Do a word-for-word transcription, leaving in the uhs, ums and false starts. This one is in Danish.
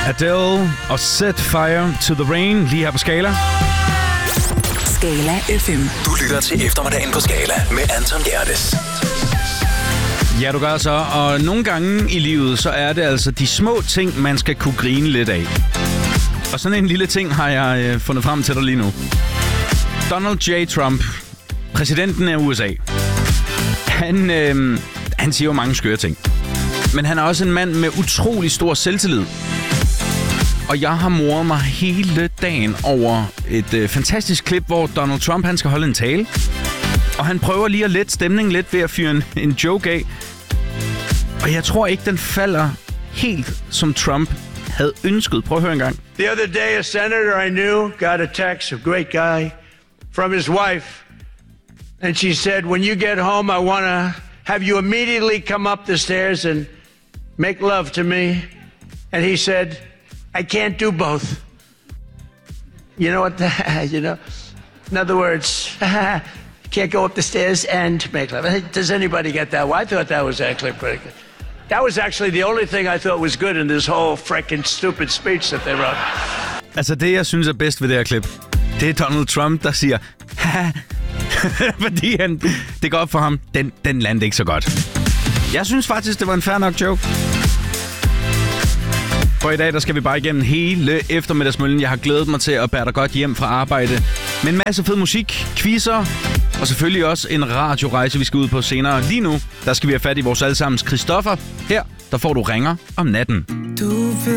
Adele og Set Fire to the Rain lige her på Skala. Skala F M. Du lytter til eftermiddagen på Skala med Anton Gerdes. Ja, du gør så. Og nogle gange i livet, så er det altså de små ting, man skal kunne grine lidt af. Og sådan en lille ting har jeg øh, fundet frem til dig lige nu. Donald J. Trump, præsidenten af U S A, han, øh, han siger jo mange skøre ting. Men han er også en mand med utrolig stor selvtillid. Og jeg har moret mig hele dagen over et øh, fantastisk klip, hvor Donald Trump han skal holde en tale. Og han prøver lige at lette stemningen lidt ved at fyre en, en joke af. Og jeg tror ikke, den falder helt, som Trump havde ønsket. Prøv at høre en gang. The other day, a senator I knew got a text, a great guy, from his wife. And she said, when you get home, I want to have you immediately come up the stairs and make love to me. And he said, I can't do both. You know what? The, you know, in other words, can't go up the stairs and make love. Does anybody get that? Well, I thought that was actually pretty good. That was actually the only thing I thought was good in this whole freaking stupid speech that they wrote. Altså det, jeg synes er bedst ved det her klip, det er Donald Trump, der siger, haha, fordi han, det går op for ham. Den, den landede ikke så godt. Jeg synes faktisk, det var en fair nok joke. For i dag, der skal vi bare igennem hele eftermiddagsmøllen. Jeg har glædet mig til at bære dig godt hjem fra arbejde. Med en masse fed musik, quizzer og selvfølgelig også en radiorejse, vi skal ud på senere. Lige nu, der skal vi have fat i vores allesammens Christoffer. Her, der får du ringer om natten. Du